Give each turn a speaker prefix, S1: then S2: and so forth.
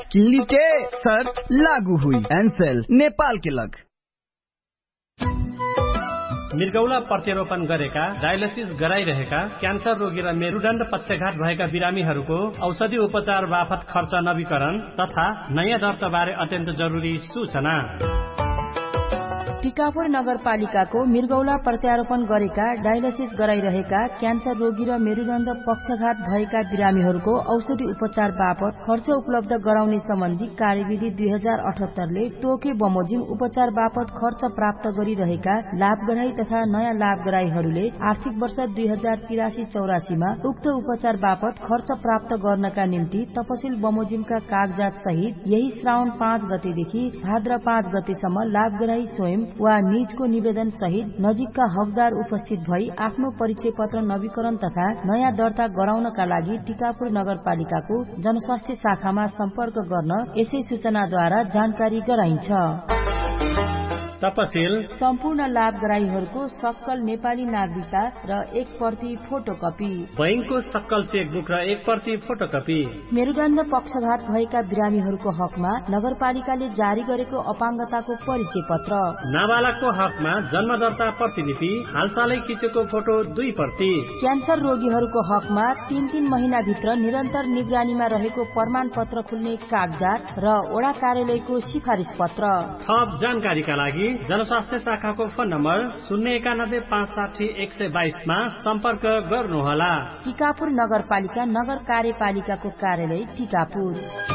S1: किलिटे शर्त लागू हुई। एनसेल नेपाल के लग।
S2: मृगौला प्रत्यारोपण गरेका, डायलिसिस गराइरहेका, क्यान्सर रोगी र मेरुदण्ड पक्षघात भएका बिरामीहरूको औषधि उपचार बापत खर्च नवीकरण तथा नयाँ दर्ताबारे अत्यन्त जरुरी सूचना।
S3: टिकापुर नगरपालिकाको मृगौला प्रत्यारोपण गरेका, डायलिसिस गराइरहेका, क्यान्सर रोगी र मेरुदण्ड पक्षघात भएका बिरामीहरूको औषधि उपचार बापत खर्च उपलब्ध गराउने सम्बन्धी कार्यविधि 2078 ले तोके बमोजिम उपचार बापत खर्च प्राप्त गरिरहेका लाभग्राही तथा नयाँ लाभग्राहीहरूले आर्थिक वर्ष 2083-84 मा उक्त उपचार बापत खर्च प्राप्त गर्नका निम्ति तपसिल बमोजिमका कागजात सहित यही श्रावण 5 गतेदेखि भाद्र 5 गतेसम्म लाभग्राही स्वयं वा निजको निवेदन सहित नजिकका हकदार उपस्थित भई आफ्नो परिचय पत्र नवीकरण तथा नयाँ दर्ता गराउनका लागि टिकापुर नगरपालिकाको जनस्वास्थ्य शाखामा सम्पर्क गर्न यसै सूचनाद्वारा जानकारी गराइन्छ।
S2: तपसिल
S3: सम्पूर्ण लाभग्राहीहरूको सक्कल नेपाली नागरिकता र 1 प्रति फोटोकपी,
S2: बैंकको सक्कल चेकबुक र 1 प्रति फोटोकपी।
S3: मेरुदण्ड पक्षघात भएका बिरामीहरूको हकमा नगरपालिकाले जारी गरेको अपाङ्गताको परिचय पत्र,
S2: नाबालकको हकमा जन्म दर्ता प्रतिलिपि, हालसालै खिचेको फोटो 2 प्रति,
S3: क्यान्सर रोगीहरूको हकमा 3 महिनाभित्र निरन्तर निगरानीमा रहेको प्रमाण पत्र खुल्ने कागजात र वडा कार्यालयको सिफारिस पत्र।
S2: थप जानकारीका लागि जनस्वास्थ्य शाखाको फोन नम्बर 091 560 122 मा सम्पर्क गर्नुहोला।
S3: टिकापुर नगरपालिका नगर कार्यपालिकाको कार्यालय टिकापुर।